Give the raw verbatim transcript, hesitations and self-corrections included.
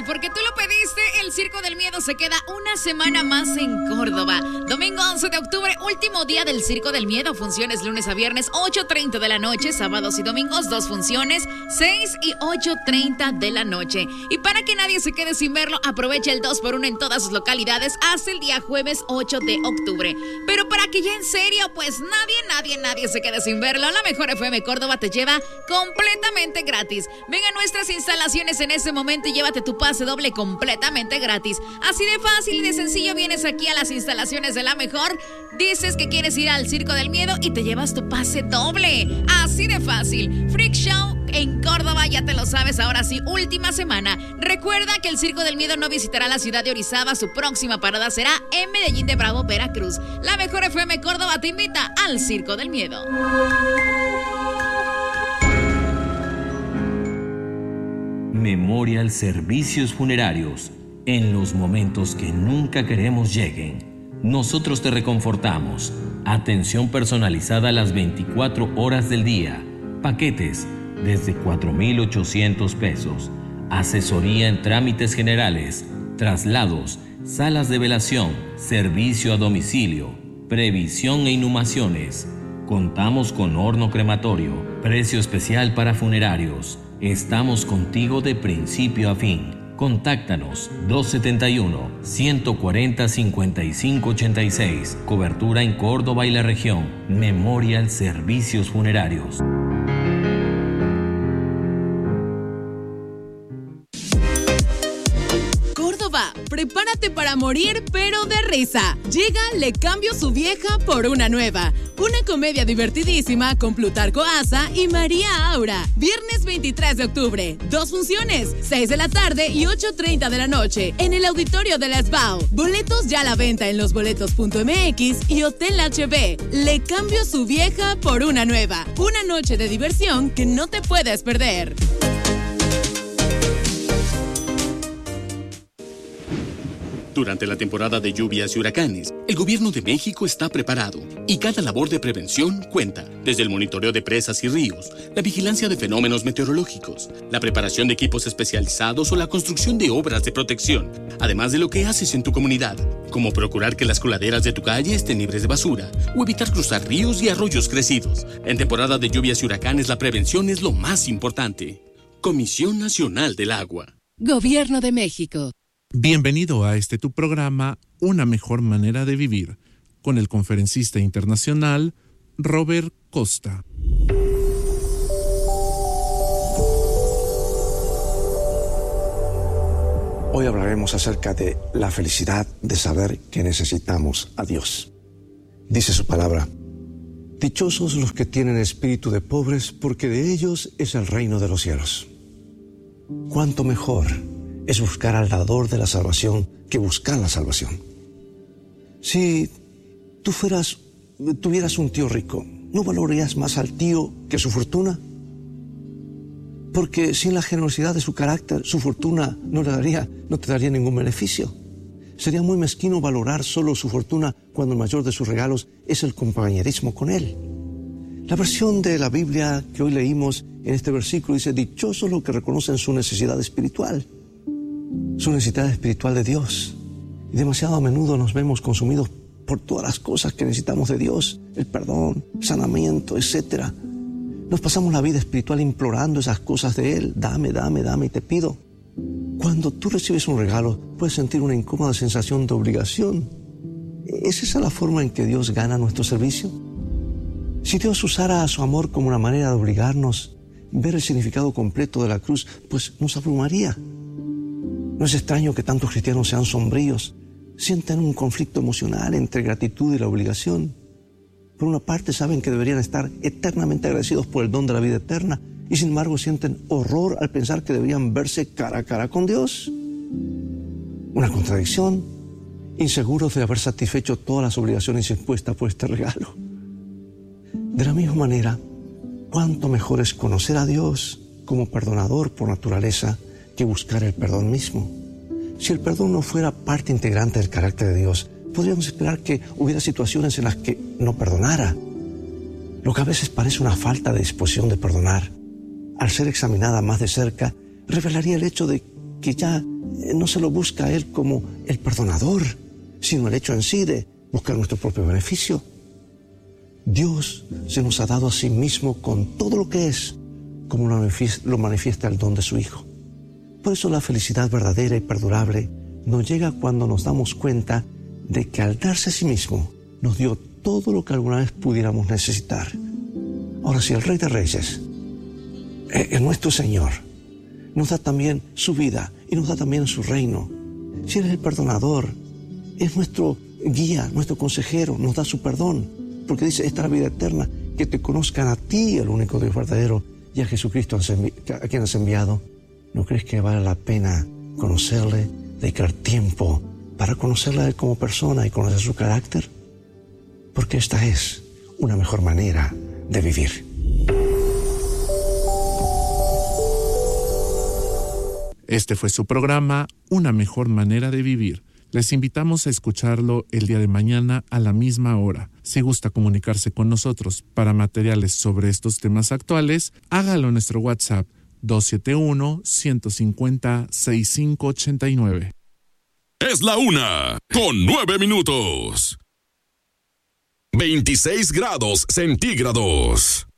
porque tú lo pediste, el Circo del Miedo se queda una semana más en Córdoba. Domingo once de octubre, último día del Circo del Miedo. Funciones lunes a viernes, ocho treinta de la noche. Sábados y domingos, dos funciones, seis y ocho treinta de la noche. Y para que nadie se quede sin verlo, aprovecha el dos por uno en todas sus localidades hasta el día jueves ocho de octubre. Pero para que ya en serio, pues nadie, nadie, nadie se quede sin verlo, la Mejor F M Córdoba te lleva completamente gratis. Ven a nuestras instalaciones en ese momento y llévate tu pase doble completamente gratis. Así de fácil y de sencillo, vienes aquí a las instalaciones de La Mejor, dices que quieres ir al Circo del Miedo y te llevas tu pase doble. Así de fácil. Freak Show en Córdoba, ya te lo sabes, ahora sí, última semana. Recuerda que el Circo del Miedo no visitará la ciudad de Orizaba, su próxima parada será en Medellín de Bravo, Veracruz. La Mejor F M Córdoba te invita al Circo del Miedo. Memorial Servicios Funerarios. En los momentos que nunca queremos lleguen, nosotros te reconfortamos. Atención personalizada a las veinticuatro horas del día. Paquetes desde cuatro mil ochocientos pesos. Asesoría en trámites generales, traslados, salas de velación, servicio a domicilio, previsión e inhumaciones. Contamos con horno crematorio, precio especial para funerarios. Estamos contigo de principio a fin. Contáctanos dos setenta y uno, ciento cuarenta, cincuenta y cinco ochenta y seis. Cobertura en Córdoba y la región. Memorial Servicios Funerarios. Córdoba, prepárate para morir, pero de risa. Llega Le Cambio Su Vieja por una Nueva. Una comedia divertidísima con Plutarco Asa y María Aura. Viernes veintitrés de octubre. Dos funciones, seis de la tarde y ocho treinta de la noche. En el auditorio de la S B A U. Boletos ya a la venta en losboletos punto m x y Hotel H B. Le Cambio Su Vieja por una Nueva. Una noche de diversión que no te puedes perder. Durante la temporada de lluvias y huracanes, el Gobierno de México está preparado y cada labor de prevención cuenta, desde el monitoreo de presas y ríos, la vigilancia de fenómenos meteorológicos, la preparación de equipos especializados o la construcción de obras de protección, además de lo que haces en tu comunidad, como procurar que las coladeras de tu calle estén libres de basura o evitar cruzar ríos y arroyos crecidos. En temporada de lluvias y huracanes, la prevención es lo más importante. Comisión Nacional del Agua. Gobierno de México. Bienvenido a este tu programa, Una Mejor Manera de Vivir, con el conferencista internacional Robert Costa. Hoy hablaremos acerca de la felicidad de saber que necesitamos a Dios. Dice su palabra: dichosos los que tienen espíritu de pobres, porque de ellos es el reino de los cielos. ¿Cuánto mejor es buscar al dador de la salvación que buscar la salvación? Si tú fueras, tuvieras un tío rico, ¿no valorarías más al tío que su fortuna? Porque sin la generosidad de su carácter, su fortuna no le daría, no te daría ningún beneficio. Sería muy mezquino valorar solo su fortuna cuando el mayor de sus regalos es el compañerismo con él. La versión de la Biblia que hoy leímos en este versículo dice: dichosos los que reconocen su necesidad espiritual. Su necesidad espiritual de Dios. Y demasiado a menudo nos vemos consumidos por todas las cosas que necesitamos de Dios, el perdón, sanamiento, etcétera. Nos pasamos la vida espiritual implorando esas cosas de Él. Dame, dame, dame y te pido. Cuando tú recibes un regalo, puedes sentir una incómoda sensación de obligación. ¿Es esa la forma en que Dios gana nuestro servicio? Si Dios usara su amor como una manera de obligarnos a ver el significado completo de la cruz, pues nos abrumaría. No es extraño que tantos cristianos sean sombríos, sientan un conflicto emocional entre gratitud y la obligación. Por una parte saben que deberían estar eternamente agradecidos por el don de la vida eterna y sin embargo sienten horror al pensar que deberían verse cara a cara con Dios. Una contradicción, inseguros de haber satisfecho todas las obligaciones impuestas por este regalo. De la misma manera, cuánto mejor es conocer a Dios como perdonador por naturaleza que buscar el perdón mismo. Si el perdón no fuera parte integrante del carácter de Dios, podríamos esperar que hubiera situaciones en las que no perdonara. Lo que a veces parece una falta de disposición de perdonar, al ser examinada más de cerca, revelaría el hecho de que ya no se lo busca a Él como el perdonador, sino el hecho en sí de buscar nuestro propio beneficio. Dios se nos ha dado a sí mismo con todo lo que es, como lo manifiesta el don de su Hijo. Por eso la felicidad verdadera y perdurable nos llega cuando nos damos cuenta de que al darse a sí mismo nos dio todo lo que alguna vez pudiéramos necesitar. Ahora, si el Rey de Reyes es nuestro Señor, nos da también su vida y nos da también su reino. Si Él es el perdonador, es nuestro guía, nuestro consejero, nos da su perdón, porque dice, esta es la vida eterna, que te conozcan a ti, el único Dios verdadero, y a Jesucristo a quien has enviado. ¿No crees que vale la pena conocerle, dedicar tiempo para conocerle a Él como persona y conocer su carácter? Porque esta es una mejor manera de vivir. Este fue su programa, Una mejor manera de vivir. Les invitamos a escucharlo el día de mañana a la misma hora. Si gusta comunicarse con nosotros para materiales sobre estos temas actuales, hágalo en nuestro WhatsApp dos siete uno, uno cinco cero, seis cinco ocho nueve. Es la una, con nueve minutos. veintiséis grados centígrados.